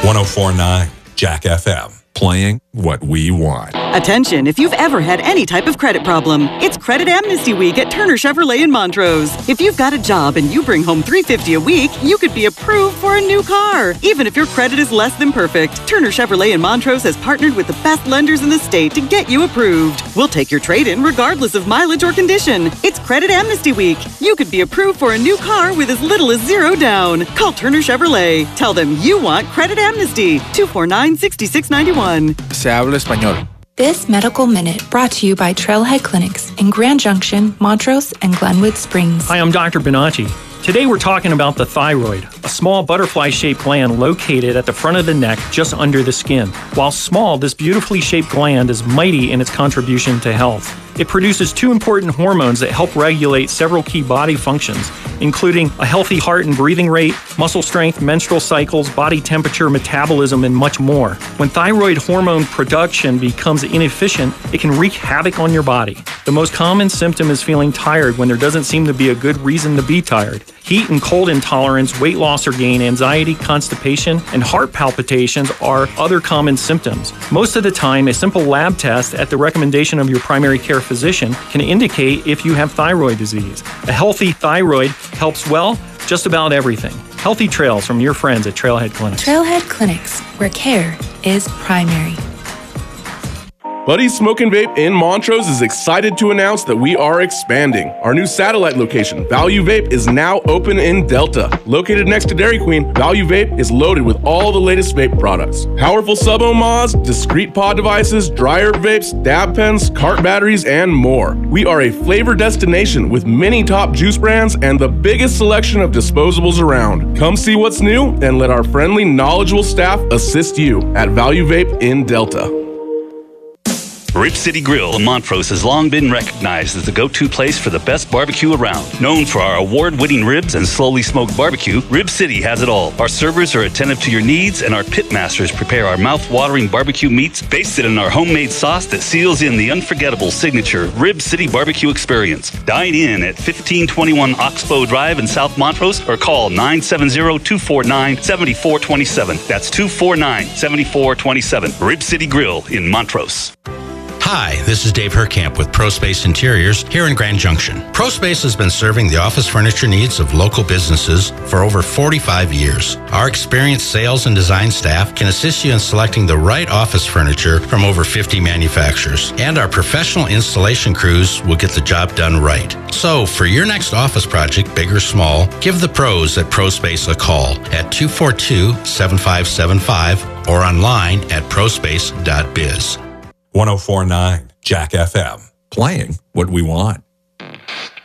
104.9 Jack FM. Playing what we want. Attention, if you've ever had any type of credit problem, it's Credit Amnesty Week at Turner Chevrolet in Montrose. If you've got a job and you bring home $350 a week, you could be approved for a new car, even if your credit is less than perfect. Turner Chevrolet in Montrose has partnered with the best lenders in the state to get you approved. We'll take your trade-in regardless of mileage or condition. It's Credit Amnesty Week. You could be approved for a new car with as little as $0 down. Call Turner Chevrolet. Tell them you want Credit Amnesty. 249-6691. Se habla español. This Medical Minute brought to you by Trailhead Clinics in Grand Junction, Montrose, and Glenwood Springs. Hi, I'm Dr. Bonacci. Today we're talking about the thyroid, a small butterfly-shaped gland located at the front of the neck just under the skin. While small, this beautifully shaped gland is mighty in its contribution to health. It produces two important hormones that help regulate several key body functions, including a healthy heart and breathing rate, muscle strength, menstrual cycles, body temperature, metabolism, and much more. When thyroid hormone production becomes inefficient, it can wreak havoc on your body. The most common symptom is feeling tired when there doesn't seem to be a good reason to be tired. Heat and cold intolerance, weight loss or gain, anxiety, constipation, and heart palpitations are other common symptoms. Most of the time, a simple lab test at the recommendation of your primary care physician can indicate if you have thyroid disease. A healthy thyroid helps, well, just about everything. Healthy trails from your friends at Trailhead Clinics. Trailhead Clinics, where care is primary. Buddy's Smoke and Vape in Montrose is excited to announce that we are expanding. Our new satellite location, Value Vape, is now open in Delta. Located next to Dairy Queen, Value Vape is loaded with all the latest vape products. Powerful sub-ohm mods, discrete pod devices, dryer vapes, dab pens, cart batteries, and more. We are a flavor destination with many top juice brands and the biggest selection of disposables around. Come see what's new and let our friendly, knowledgeable staff assist you at Value Vape in Delta. Rib City Grill in Montrose has long been recognized as the go-to place for the best barbecue around. Known for our award-winning ribs and slowly smoked barbecue, Rib City has it all. Our servers are attentive to your needs, and our pit masters prepare our mouth-watering barbecue meats basted in our homemade sauce that seals in the unforgettable signature Rib City barbecue experience. Dine in at 1521 Oxbow Drive in South Montrose or call 970-249-7427. That's 249-7427. Rib City Grill in Montrose. Hi, this is Dave Herkamp with ProSpace Interiors here in Grand Junction. ProSpace has been serving the office furniture needs of local businesses for over 45 years. Our experienced sales and design staff can assist you in selecting the right office furniture from over 50 manufacturers. And our professional installation crews will get the job done right. So, for your next office project, big or small, give the pros at ProSpace a call at 242-7575 or online at prospace.biz. 104.9 Jack FM. Playing what we want.